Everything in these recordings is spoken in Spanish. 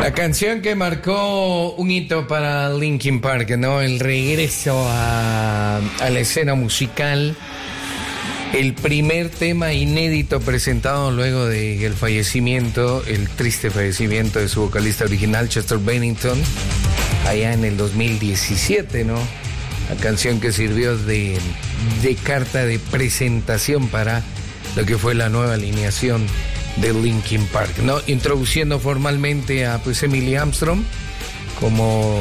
La canción que marcó un hito para Linkin Park, ¿no? El regreso a la escena musical. El primer tema inédito presentado luego del fallecimiento, el triste fallecimiento de su vocalista original, Chester Bennington, allá en el 2017, ¿no? La canción que sirvió de carta de presentación para lo que fue la nueva alineación de Linkin Park, ¿no? Introduciendo formalmente a Emily Armstrong como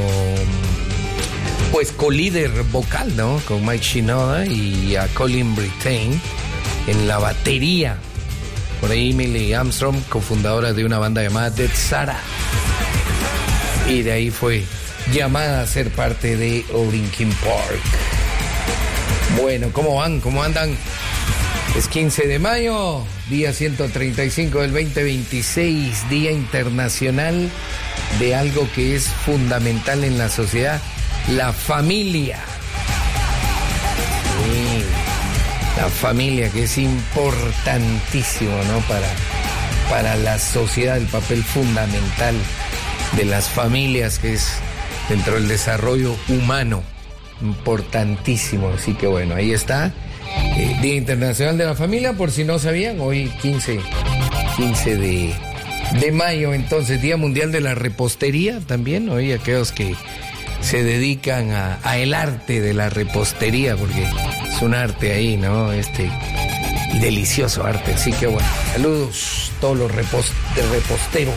co-líder vocal, ¿no? Con Mike Shinoda, y a Colin Brittain en la batería. Por ahí Emily Armstrong, cofundadora de una banda llamada Dead Sara. Y de ahí fue llamada a ser parte de Linkin Park. Bueno, ¿cómo van? ¿Cómo andan? Es 15 de mayo, día 135 del 2026, Día Internacional de algo que es fundamental en la sociedad, la familia. Sí, la familia, que es importantísimo, ¿no? Para la sociedad, el papel fundamental de las familias, que es dentro del desarrollo humano, importantísimo. Así que bueno, ahí está. Día Internacional de la Familia, por si no sabían, hoy 15 de mayo, entonces Día Mundial de la Repostería también, hoy aquellos que se dedican a el arte de la repostería, porque es un arte ahí, ¿no? Delicioso arte, así que bueno, saludos todos los reposteros.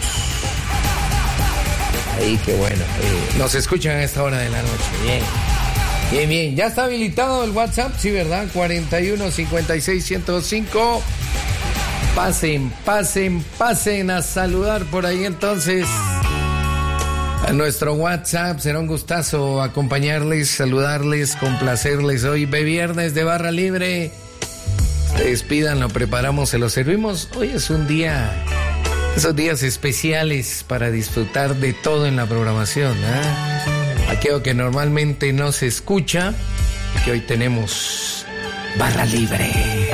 Ahí que bueno, nos escuchan a esta hora de la noche, bien. Bien, ya está habilitado el WhatsApp, sí, ¿verdad? 41 56 105. Pasen a saludar por ahí entonces a nuestro WhatsApp. Será un gustazo acompañarles, saludarles, complacerles. Hoy viernes de barra libre. Ustedes pidan, lo preparamos, se lo servimos. Hoy es un día, esos días especiales para disfrutar de todo en la programación, ¿eh? Aquello que normalmente no se escucha, que hoy tenemos barra libre.